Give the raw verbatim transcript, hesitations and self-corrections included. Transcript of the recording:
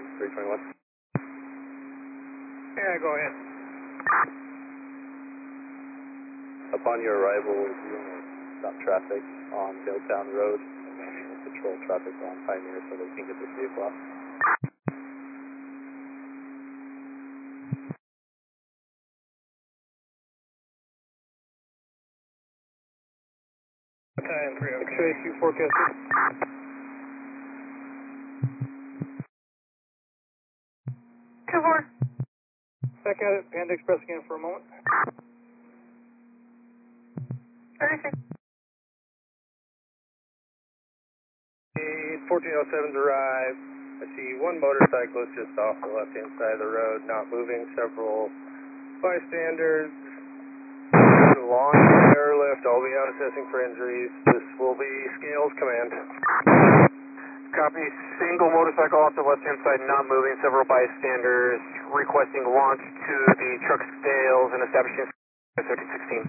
three twenty-one. Yeah, go ahead. Upon your arrival, you want to stop traffic on Milltown Road and then we'll control traffic on Pioneer so they can get this vehicle off. Time three, X-ray two forecasted. Two four. Back at it, Panda Express again for a moment. thirty-six. fourteen oh seven's arrived. I see one motorcyclist just off the left-hand side of the road, not moving. Several bystanders. Long airlift. I'll be out assessing for injuries. This will be Scales Command. Copy. Single motorcycle off the left-hand side, not moving. Several bystanders requesting launch to the truck scales and establishing thirteen sixteen.